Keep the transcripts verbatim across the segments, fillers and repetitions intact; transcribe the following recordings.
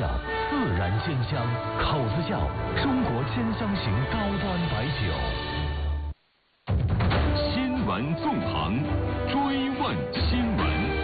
窖，自然鲜香。口子窖，中国鲜香型高端白酒。 新闻纵横，追问新闻。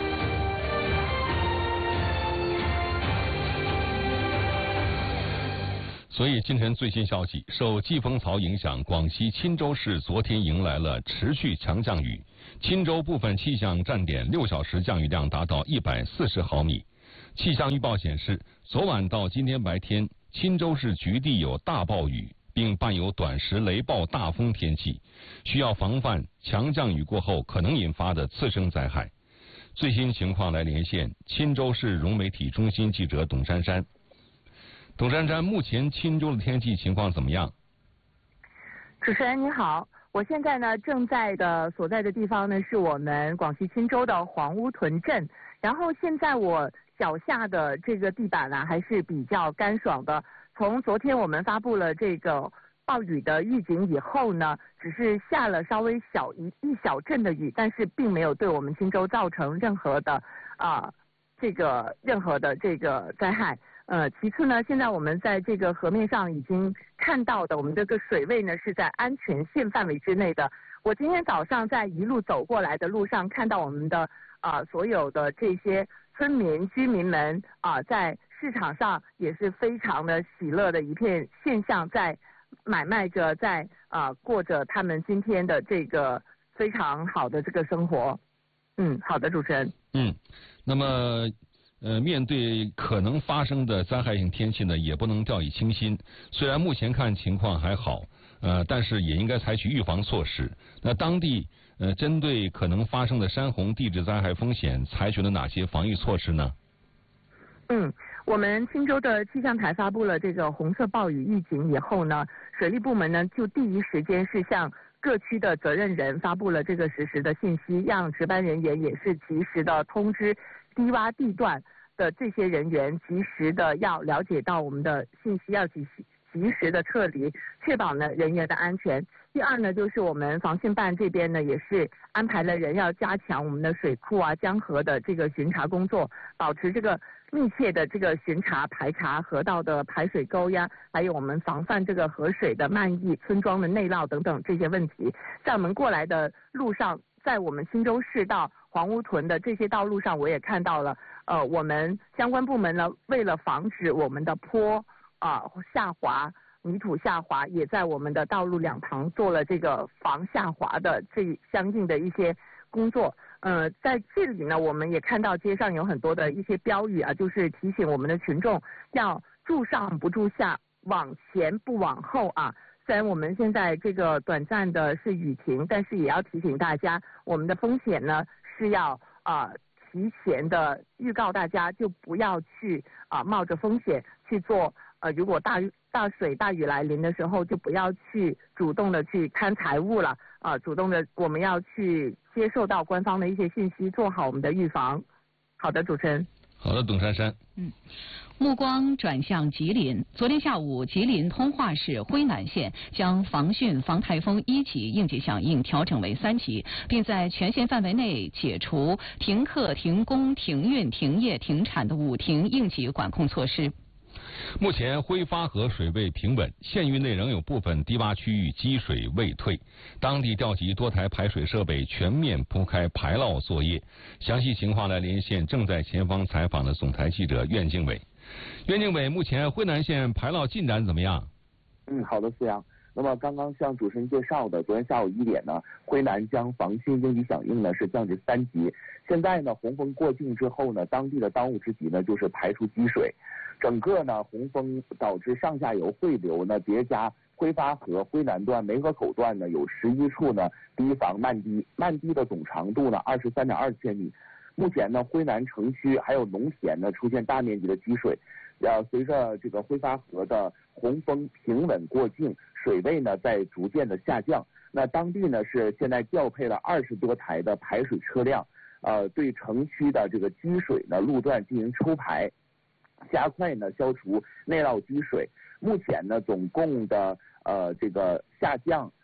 所以，今晨最新消息，受季风槽影响，广西钦州市昨天迎来了持续强降雨。钦州部分气象站点六小时降雨量达到一百四十毫米。气象预报显示，昨晚到今天白天，钦州市局地有大暴雨，并伴有短时雷暴大风天气，需要防范强降雨过后可能引发的次生灾害。最新情况来连线钦州市融媒体中心记者董珊珊。董珊珊，目前钦州的天气情况怎么样？ 主持人你好，我现在呢正在的所在的地方呢是我们广西钦州的黄乌屯镇，然后现在我脚下的这个地板呢还是比较干爽的。从昨天我们发布了这个暴雨的预警以后呢，只是下了稍微小一一小阵的雨，但是并没有对我们钦州造成任何的啊、呃、这个任何的这个灾害。呃，其次呢，现在我们在这个河面上已经看到的，我们这个水位呢是在安全线范围之内的。我今天早上在一路走过来的路上，看到我们的啊、呃、所有的这些村民居民们啊、呃，在市场上也是非常的喜乐的一片现象，在买卖着，在啊、呃、过着他们今天的这个非常好的这个生活。嗯，好的，主持人。 嗯，那么。呃，面对可能发生的灾害性天气呢，也不能掉以轻心。虽然目前看情况还好，呃，但是也应该采取预防措施。那当地呃，针对可能发生的山洪地质灾害风险，采取了哪些防御措施呢？ 嗯，我们钦州的气象台发布了这个红色暴雨预警以后呢，水利部门呢就第一时间是向各区的责任人发布了这个实时的信息，让值班人员也是及时的通知低洼地段的这些人员，及时的要了解到我们的信息，要及时及时的撤离，确保呢人员的安全。第二呢，就是我们防汛办这边呢也是安排了人要加强我们的水库啊、江河的这个巡查工作，保持这个密切的这个巡查排查河道的排水沟呀，还有我们防范这个河水的漫溢、村庄的内涝等等这些问题。在我们过来的路上，在我们钦州市到黄乌屯的这些道路上，我也看到了，呃，我们相关部门呢，为了防止我们的坡啊、呃、下滑、泥土下滑，也在我们的道路两旁做了这个防下滑的这相应的一些工作。呃，在这里呢，我们也看到街上有很多的一些标语啊，就是提醒我们的群众要住上不住下，往前不往后啊。虽然我们现在这个短暂的是雨停，但是也要提醒大家，我们的风险呢是要啊、呃、提前的预告大家，就不要去啊、呃、冒着风险去做呃，如果大大水大雨来临的时候，就不要去主动的去看财物了啊、呃，主动的我们要去接受到官方的一些信息，做好我们的预防。好的，主持人。 好的，董珊珊。 嗯。目光转向吉林。昨天下午，吉林通化市辉南县将防汛防台风一级应急响应调整为三级，并在全县范围内解除停课、停工、停运、停业、停产的五停应急管控措施。 目前辉发河水位平稳，县域内仍有部分低洼区域积水未退，当地调集多台排水设备全面铺开排涝作业。详细情况来连线正在前方采访的总台记者苑敬伟。苑敬伟，目前辉南县排涝进展怎么样？ 嗯，好的，思阳。那么刚刚向主持人介绍的，昨天下午一点呢，辉南将防汛应急响应呢是降至三级。现在呢，洪峰过境之后呢，当地的当务之急呢就是排除积水。整个呢，洪峰导致上下游汇流呢叠加辉发河辉南段梅河口段呢有十一处呢堤防漫堤，漫堤的总长度呢二十三点二千米。目前呢，辉南城区还有农田呢出现大面积的积水，呃，随着这个辉发河的洪峰平稳过境，水位呢在逐渐的下降。那当地呢是现在调配了二十多台的排水车辆，呃，对城区的这个积水呢路段进行抽排，加快呢消除内涝积水。目前呢，总共的呃这个下降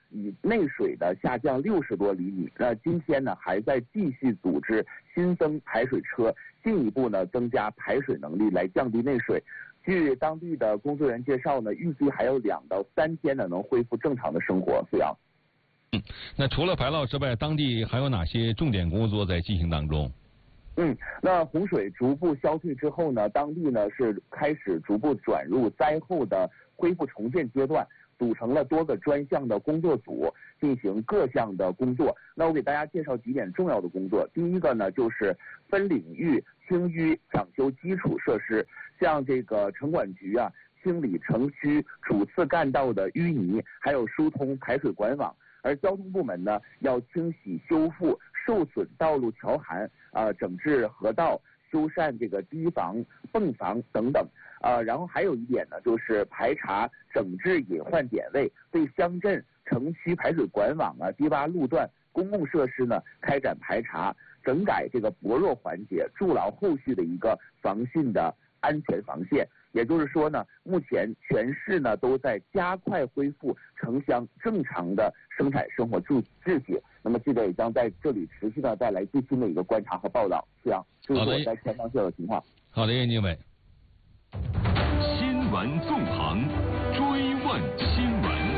以内水的下降六十多厘米。那今天呢还在继续组织新增排水车，进一步呢增加排水能力来降低内水。据当地的工作人员介绍呢，预计还有两到三天呢能恢复正常的生活。苏阳。 嗯，那除了排涝之外，当地还有哪些重点工作在进行当中？ 嗯，那洪水逐步消退之后呢，当地呢是开始逐步转入灾后的恢复重建阶段，组成了多个专项的工作组，进行各项的工作。那我给大家介绍几点重要的工作。第一个呢，就是分领域清淤抢修基础设施，像这个城管局啊，清理城区主次干道的淤泥，还有疏通排水管网。而交通部门呢，要清洗修复受损道路桥涵，啊、呃，整治河道，修缮这个堤防、泵房等等。呃，然后还有一点呢，就是排查整治隐患点位，对乡镇、城区排水管网啊、堤坝路段、公共设施呢开展排查，整改这个薄弱环节，筑牢后续的一个防汛的安全防线。也就是说呢，目前全市呢都在加快恢复城乡正常的生产生活秩秩序。那么记者也将在这里持续的带来最新的一个观察和报道。这样，这是我在前方县的情况。 好的，叶经纬。 新闻纵横，追问新闻。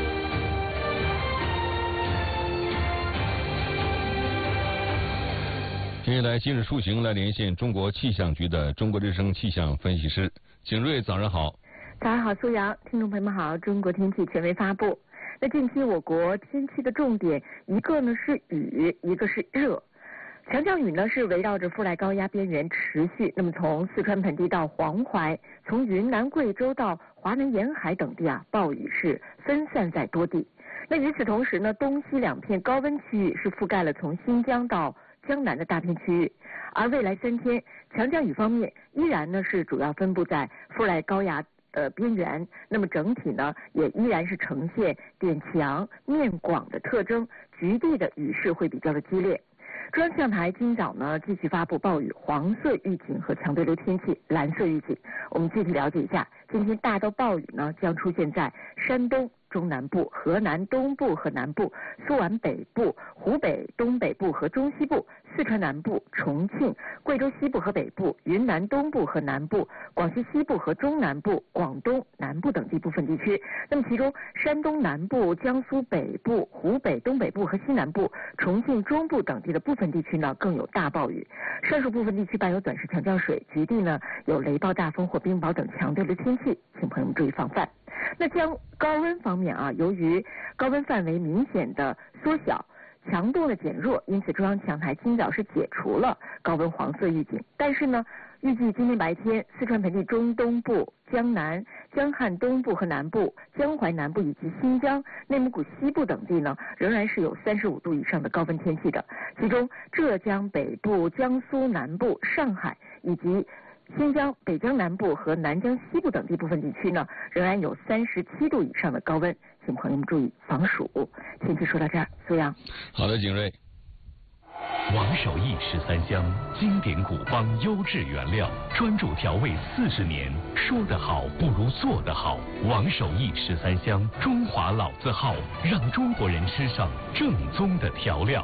接下来，今日出行来连线中国气象局的中国之声气象分析师景睿，早上好。 早上好，苏阳，听众朋友们好。中国天气权威发布。那近期我国天气的重点，一个呢是雨，一个是热。强降雨呢是围绕着副来高压边缘持续，那么从四川盆地到黄淮，从云南、贵州到华南沿海等地啊，暴雨是分散在多地。那与此同时呢，东西两片高温区域是覆盖了从新疆到江南的大片区域，而未来三天强降雨方面依然呢是主要分布在副来高压的边缘，那么整体呢也依然是呈现点强面广的特征，局地的雨势会比较的激烈。中央气象台今早呢继续发布暴雨黄色预警和强对流天气蓝色预警。我们具体了解一下，今天大到暴雨呢将出现在山东中南部、河南东部和南部、苏皖北部、湖北东北部和中西部、四川南部、重庆、贵州西部和北部、云南东部和南部、广西西部和中南部、广东南部等地部分地区。那么其中山东南部、江苏北部、湖北东北部和西南部、重庆中部等地的部分地区呢更有大暴雨，上述部分地区伴有短时强降水，局地呢有雷暴、大风或冰雹等强对流天气，请朋友们注意防范。那将高温方面啊，由于高温范围明显的缩小，强度的减弱，因此中央气象台今早是解除了高温黄色预警。但是呢，预计今天白天，四川盆地中东部、江南、江汉东部和南部、江淮南部以及新疆、内蒙古西部等地呢，仍然是有三十五度以上的高温天气的。其中，浙江北部、江苏南部、上海以及新疆、北疆南部和南疆西部等地部分地区呢，仍然有三十七度以上的高温，请朋友们注意防暑。天气说到这儿，苏阳。 好的，景睿。 王守义十三香，经典古方，优质原料，专注调味四十年。说得好不如做得好。王守义十三香，中华老字号，让中国人吃上正宗的调料。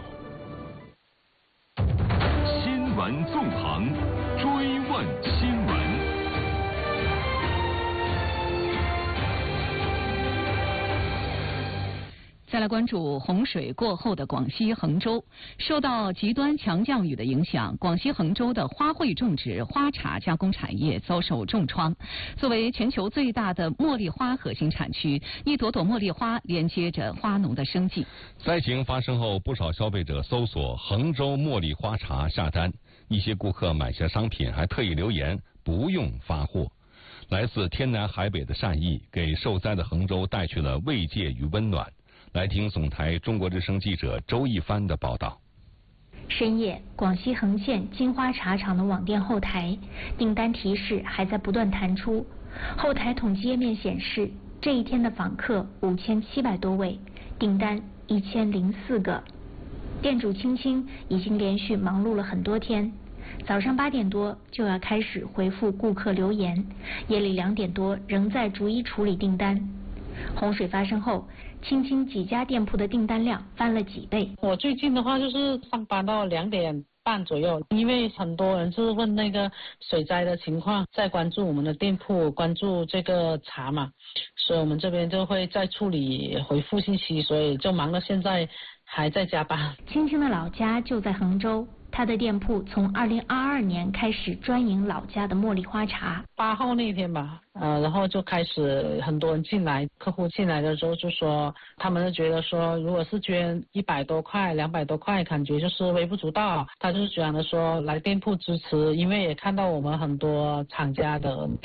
新闻纵横，追问新闻。 再来关注洪水过后的广西衡州，受到极端强降雨的影响，广西衡州的花卉种植、花茶加工产业遭受重创。作为全球最大的茉莉花核心产区，一朵朵茉莉花连接着花农的生计。 灾情发生后，不少消费者搜索衡州茉莉花茶下单，一些顾客买下商品还特意留言不用发货。来自天南海北的善意，给受灾的衡州带去了慰藉与温暖。来听总台中国之声记者周一帆的报道。 深夜，广西衡县金花茶厂的网店后台订单提示还在不断弹出，后台统计页面显示，这一天的访客五千七百多位，订单一千零四个。店主青青已经连续忙碌了很多天，早上八点多就要开始回复顾客留言，夜里两点多仍在逐一处理订单。 洪水发生后，青青几家店铺的订单量翻了几倍。 我最近的话就是上班到两点半左右，因为很多人是问那个水灾的情况，在关注我们的店铺，关注这个茶嘛，所以我们这边就会在处理回复信息，所以就忙到现在还在加班。 青青的老家就在衡州，他的店铺从二零二二年开始专营老家的茉莉花茶。 八号那天吧，呃，然后就开始很多人进来，客户进来的时候就说，他们就觉得说，如果是捐一百多块、两百多块，感觉就是微不足道。他就是讲的说来店铺支持，因为也看到我们很多厂家的